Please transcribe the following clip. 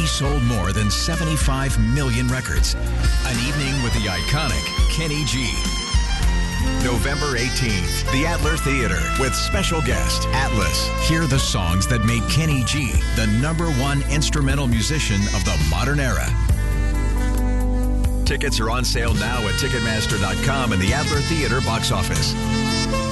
sold more than 75 million records. An evening with the iconic Kenny G. November 18th, the Adler Theater with special guest Atlas. Hear the songs that made Kenny G the #1 instrumental musician of the modern era. Tickets are on sale now at Ticketmaster.com and the Adler Theater box office.